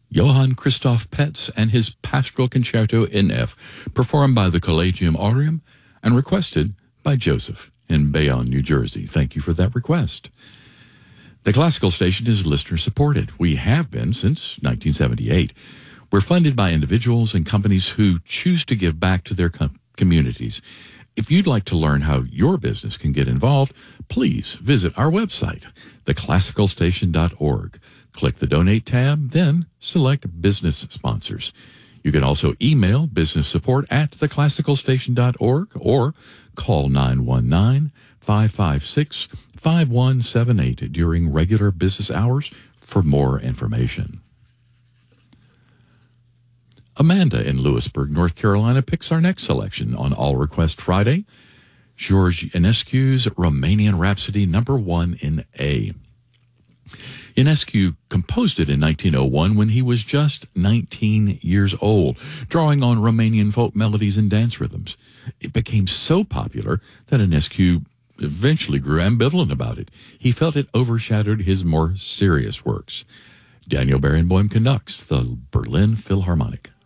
Johann Christoph Petz and his Pastoral Concerto in F, performed by the Collegium Aureum and requested by Joseph in Bayonne, New Jersey. Thank you for that request. The Classical Station is listener-supported. We have been since 1978. We're funded by individuals and companies who choose to give back to their communities. If you'd like to learn how your business can get involved, please visit our website, theclassicalstation.org. Click the Donate tab, then select Business Sponsors. You can also email businesssupport@theclassicalstation.org or call 919-556-5178 during regular business hours for more information. Amanda in Lewisburg, North Carolina, picks our next selection on All Request Friday, George Enescu's Romanian Rhapsody No. 1 in A. Enescu composed it in 1901 when he was just 19 years old, drawing on Romanian folk melodies and dance rhythms. It became so popular that Enescu eventually grew ambivalent about it. He felt it overshadowed his more serious works. Daniel Barenboim conducts the Berlin Philharmonic.